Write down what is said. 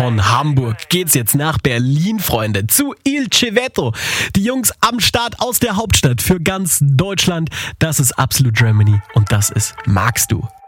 Von Hamburg geht's jetzt nach Berlin, Freunde, zu Il Civetto. Die Jungs am Start aus der Hauptstadt für ganz Deutschland. Das ist Absolute Germany und das ist Magst du.